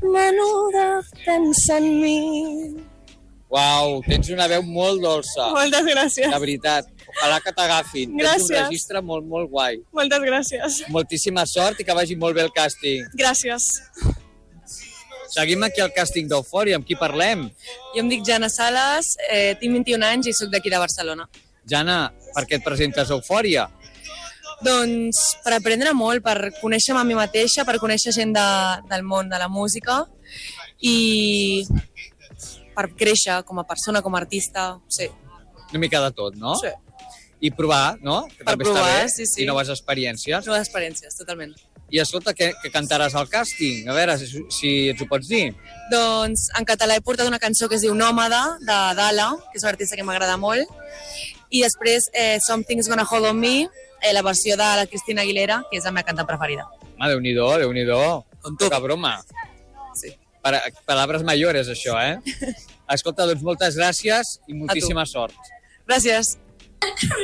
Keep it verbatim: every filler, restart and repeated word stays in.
menuda pensa en mi. Uau, tens una veu molt dolça. Moltes gràcies. De veritat. Ojalà que t'agafin. Gràcies. Tens un registre molt, molt guai. Moltes gràcies. Moltíssima sort i que vagi molt bé el càsting. Gràcies. Seguim aquí al càsting d'Eufòria. Amb qui parlem? Jo em dic Jana Sales, eh, tinc vint-i-un anys i sóc d'aquí de Barcelona. Jana, per què et presentes a Eufòria? Doncs per aprendre molt, per conèixer-me a mi mateixa, per conèixer gent de, del món de la música i per créixer com a persona, com a artista, sí. Una mica de tot, no? Sí. I provar, no? Que Per també provar, està bé. sí, sí. I noves experiències. Noves experiències, totalment. I escolta, què, què cantaràs al càsting? A veure, si, si ens ho pots dir. Doncs en català he portat una cançó que es diu Nòmada, de Dala, que és una artista que m'agrada molt, i després eh, Something's Gonna Hold On Me, eh, la versió de la Cristina Aguilera, que és la meva cantant preferida. Ah, Déu-n'hi-do, Déu-n'hi-do. Con tu. Que broma. Sí. Pa Palabras mayores, això, eh? Escolta, doncs moltes gràcies i moltíssima sort. Gràcies.